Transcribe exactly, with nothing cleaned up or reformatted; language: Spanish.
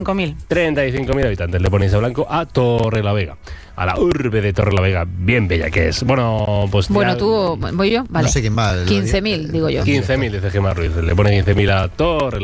cinco mil. treinta y cinco mil habitantes le ponéis a blanco a Torrelavega, a la urbe de Torrelavega, bien bella que es. Bueno, pues Bueno, ya- tú, voy yo, vale. No sé quién va. quince mil, digo yo. quince mil, dice Gemma Ruiz, le pone quince mil a Torre